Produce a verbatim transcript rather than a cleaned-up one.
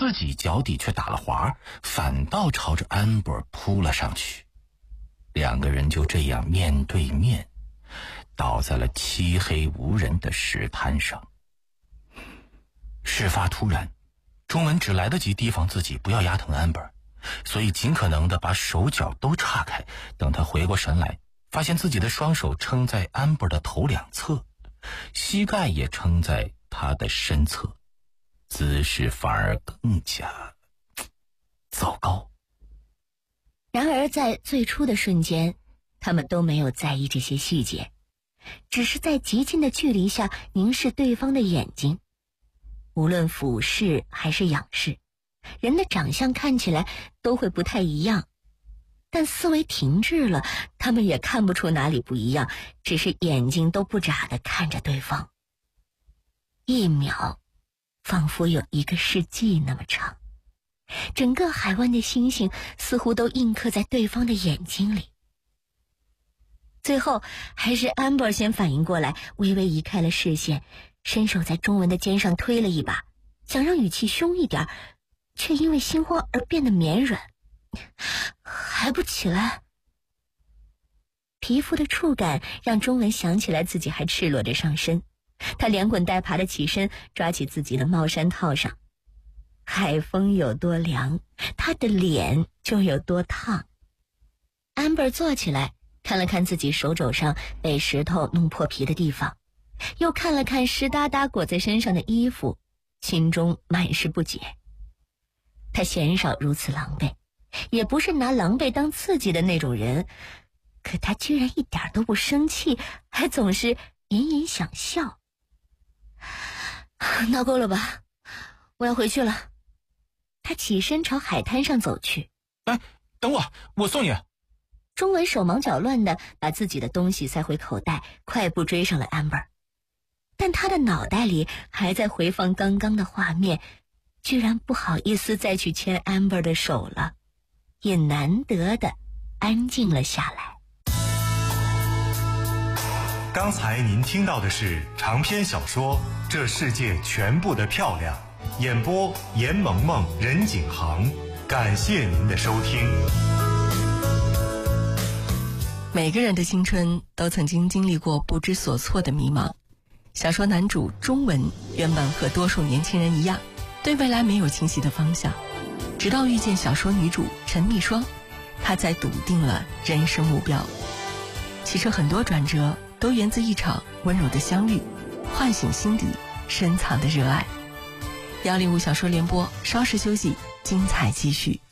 自己脚底却打了滑，反倒朝着安博扑了上去。两个人就这样面对面倒在了漆黑无人的石滩上。事发突然，钟文只来得及提防自己不要压疼安博，所以尽可能的把手脚都岔开。等他回过神来，发现自己的双手撑在安博的头两侧，膝盖也撑在他的身侧，姿势反而更加糟糕。 然而在最初的瞬间，他们都没有在意这些细节，只是在极近的距离下凝视对方的眼睛。无论俯视还是仰视，人的长相看起来都会不太一样，但思维停滞了，他们也看不出哪里不一样，只是眼睛都不眨地看着对方。一秒仿佛有一个世纪那么长，整个海湾的星星似乎都印刻在对方的眼睛里。最后还是安博先反应过来，微微移开了视线，伸手在钟文的肩上推了一把，想让语气凶一点，却因为心慌而变得绵软。还不起来？皮肤的触感让钟文想起来自己还赤裸着上身，他连滚带爬的起身，抓起自己的帽衫套上。海风有多凉，他的脸就有多烫。Amber 坐起来，看了看自己手肘上被石头弄破皮的地方，又看了看湿哒哒裹在身上的衣服，心中满是不解。他鲜少如此狼狈，也不是拿狼狈当刺激的那种人，可他居然一点都不生气，还总是隐隐想笑。闹够了吧，我要回去了。他起身朝海滩上走去。 哎，等我，我送你。 钟文手忙脚乱地把自己的东西塞回口袋，快步追上了 Amber。 但他的脑袋里还在回放刚刚的画面，居然不好意思再去牵 Amber 的手了，也难得的安静了下来。 刚才您听到的是长篇小说《这世界全部的漂亮》，演播严萌萌、任景航。感谢您的收听。 每个人的青春都曾经经历过不知所措的迷茫。小说男主钟文原本和多数年轻人一样，对未来没有清晰的方向，直到遇见小说女主陈蜜霜，他才笃定了人生目标。其实很多转折都源自一场温柔的相遇，唤醒心底深藏的热爱。幺零五小说联播，稍事休息，精彩继续。